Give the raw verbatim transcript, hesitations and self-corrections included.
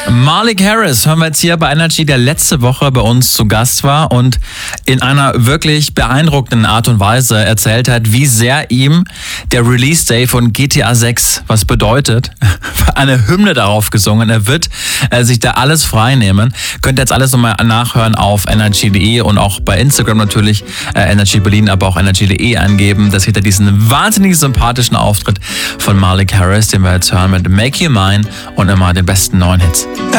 Malik Harris hören wir jetzt hier bei Energy, der letzte Woche bei uns zu Gast war und in einer wirklich beeindruckenden Art und Weise erzählt hat, wie sehr ihm der Release Day von G T A sechs was bedeutet. Eine Hymne darauf gesungen. Er wird äh, sich da alles frei nehmen. Könnt ihr jetzt alles nochmal nachhören auf energy punkt de und auch bei Instagram natürlich äh, Energy Berlin, aber auch energy punkt de eingeben. Das seht ihr diesen wahnsinnig sympathischen Auftritt von Malik Harris, den wir jetzt hören mit Make You Mine und immer den besten neuen Hits.